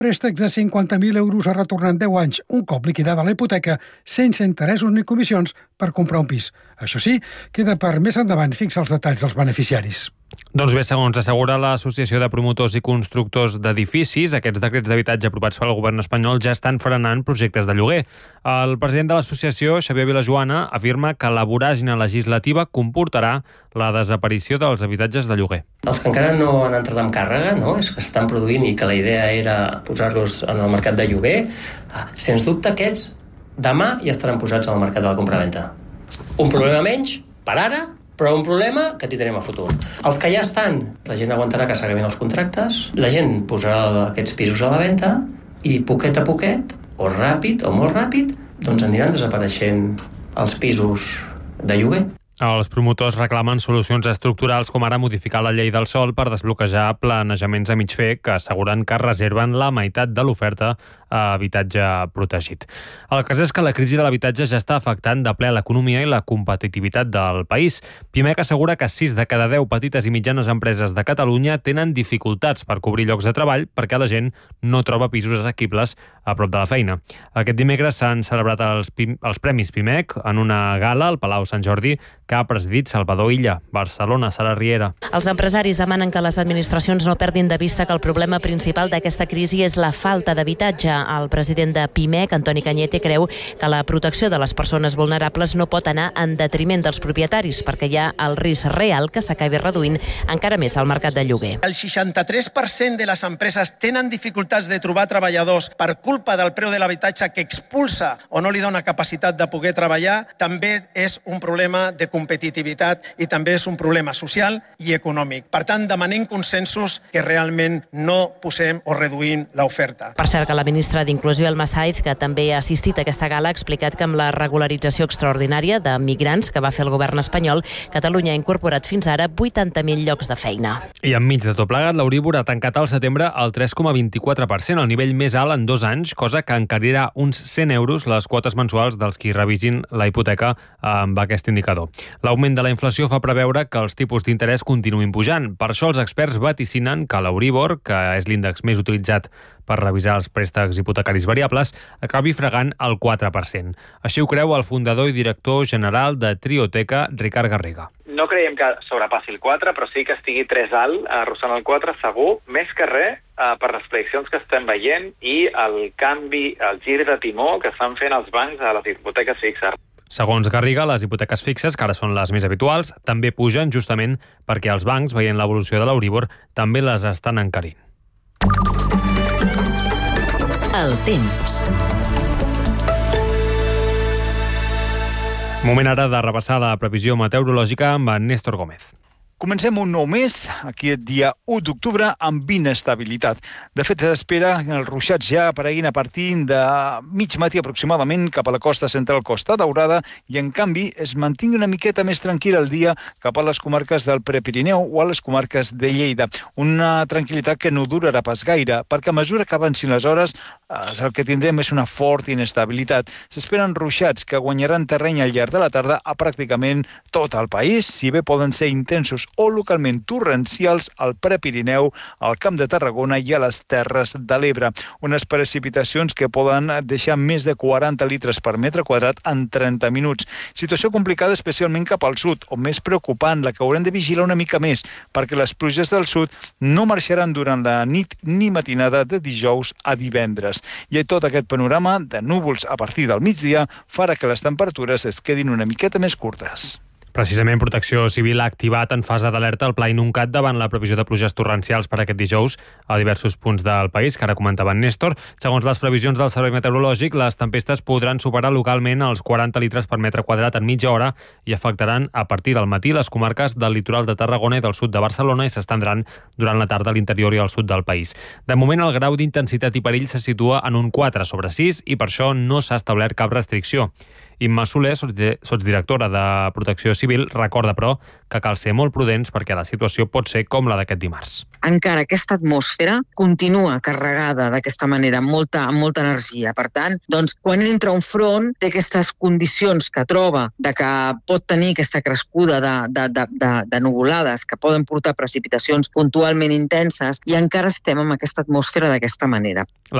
Préstecs de 50.000 euros a retornar en 10 anys, un cop liquidada la hipoteca, sense interessos ni comissions per comprar un pis. Això sí, queda per més endavant fixar els detalls dels beneficiaris. Doncs bé, segons assegura l'Associació de Promotors i Constructors d'Edificis, aquests decrets d'habitatge aprovats pel govern espanyol ja estan frenant projectes de lloguer. El president de l'associació, Xavier Vilajoana, afirma que la voràgine legislativa comportarà la desaparició dels habitatges de lloguer. Els que encara no han entrat en càrrega, és que s'estan produint i que la idea era posar-los en el mercat de lloguer, sens dubte aquests demà ja estaran posats al mercat de la compravenda. Un problema menys, per ara, però un problema que tindrem a futur. Els que ja estan, la gent aguantarà que s'acabin els contractes, la gent posarà aquests pisos a la venda i poquet a poquet, o ràpid o molt ràpid, doncs aniran desapareixent els pisos de lloguer. Els promotors reclamen solucions estructurals com ara modificar la llei del sòl per desbloquejar planejaments a mig fer que asseguren que reserven la meitat de l'oferta a habitatge protegit. El cas és que la crisi de l'habitatge ja està afectant de ple l'economia i la competitivitat del país. Pimec assegura que 6 de cada 10 petites i mitjanes empreses de Catalunya tenen dificultats per cobrir llocs de treball perquè la gent no troba pisos assequibles a prop de la feina. Aquest dimecres s'han celebrat els Premis Pimec en una gala al Palau Sant Jordi que ha presidit Salvador Illa. Barcelona, Sara Riera. Els empresaris demanen que les administracions no perdin de vista que el problema principal d'aquesta crisi és la falta d'habitatge. El president de Pimec, Antoni Cañete, creu que la protecció de les persones vulnerables no pot anar en detriment dels propietaris perquè hi ha el risc real que s'acabi reduint encara més al mercat de lloguer. El 63% de les empreses tenen dificultats de trobar treballadors per culpa del preu de l'habitatge que expulsa o no li dona capacitat de poder treballar. També és un problema de competitivitat i també és un problema social i econòmic. Per tant, demanem consensos que realment no posem o reduïm l'oferta. Per cert, que la ministra d'Inclusió, Elma Saiz, que també ha assistit a aquesta gala, ha explicat que amb la regularització extraordinària de migrants que va fer el govern espanyol, Catalunya ha incorporat fins ara 80.000 llocs de feina. I enmig de tot plegat, l'Euríbor ha tancat al setembre al 3,24%, el nivell més alt en 2 anys, cosa que encarirà uns 100 euros les quotes mensuals dels qui revisin la hipoteca amb aquest indicador. L'augment de la inflació fa preveure que els tipus d'interès continuïn pujant. Per això els experts vaticinen que l'Euríbor, que és l'índex més utilitzat per revisar els préstecs hipotecaris variables, acabi fregant el 4%. Així ho creu el fundador i director general de Trioteca, Ricard Garriga. No creiem que sobrepassi el 4, però sí que estigui 3 alt, arrossant el 4 segur, més que res per les prediccions que estem veient i el canvi, el gir de timó que estan fent els bancs a les hipoteques fixes. Segons Garriga, les hipoteques fixes, que ara són les més habituals, també pugen justament perquè els bancs, veient l'evolució de l'Euríbor, també les estan encarint. El temps. Moment ara de repassar la previsió meteorològica amb en Néstor Gómez. Comencem un nou mes, aquest dia 1 d'octubre, amb inestabilitat. De fet, s'espera que els ruixats ja apareguin a partir de mig matí aproximadament cap a la costa central, Costa Daurada, i en canvi es mantingui una miqueta més tranquil el dia cap a les comarques del Prepirineu o a les comarques de Lleida. Una tranquil·litat que no durarà pas gaire, perquè a mesura que avancin les hores el que tindrem és una forta inestabilitat. S'esperen ruixats que guanyaran terreny al llarg de la tarda a pràcticament tot el país, si bé poden ser intensos o localment torrencials al Prepirineu, al Camp de Tarragona i a les Terres de l'Ebre. Unes precipitacions que poden deixar més de 40 litres per metre quadrat en 30 minuts. Situació complicada especialment cap al sud, o més preocupant, la que haurem de vigilar una mica més, perquè les pluges del sud no marxaran durant la nit ni matinada de dijous a divendres. I tot aquest panorama de núvols a partir del migdia farà que les temperatures es quedin una miqueta més curtes. Precisament Protecció Civil ha activat en fase d'alerta el Pla Inuncat davant la previsió de pluges torrencials per aquest dijous a diversos punts del país, que ara comentava en Néstor. Segons les previsions del Servei Meteorològic, les tempestes podran superar localment els 40 litres per metre quadrat en mitja hora i afectaran a partir del matí les comarques del litoral de Tarragona i del sud de Barcelona i s'estendran durant la tarda a l'interior i al sud del país. De moment, el grau d'intensitat i perill se situa en un 4/6 i per això no s'ha establert cap restricció. Imma Soler, sotsdirectora de Protecció Civil, recorda, però, que cal ser molt prudents perquè la situació pot ser com la d'aquest dimarts. Encara aquesta atmosfera continua carregada d'aquesta manera, amb molta energia. Per tant, doncs, quan entra un front, té aquestes condicions que troba de que pot tenir aquesta crescuda de nuvolades que poden portar precipitacions puntualment intenses i encara estem amb aquesta atmosfera d'aquesta manera.